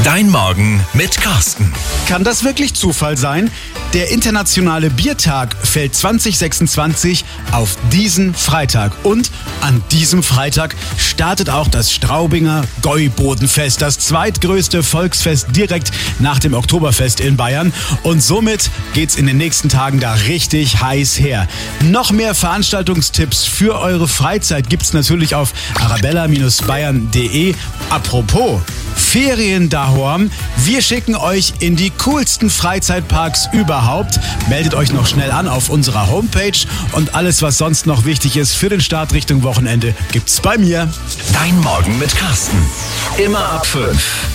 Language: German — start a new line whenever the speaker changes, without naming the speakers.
Dein Morgen mit Carsten.
Kann das wirklich Zufall sein? Der internationale Biertag fällt 2026 auf diesen Freitag. Und an diesem Freitag startet auch das Straubinger Gäubodenfest, das zweitgrößte Volksfest direkt nach dem Oktoberfest in Bayern. Und somit geht's in den nächsten Tagen da richtig heiß her. Noch mehr Veranstaltungstipps für eure Freizeit gibt's natürlich auf arabella-bayern.de. Apropos Ferien daheim. Wir schicken euch in die coolsten Freizeitparks überhaupt. Meldet euch noch schnell an auf unserer Homepage und alles, was sonst noch wichtig ist für den Start Richtung Wochenende, gibt's bei mir.
Dein Morgen mit Carsten. Immer ab 5.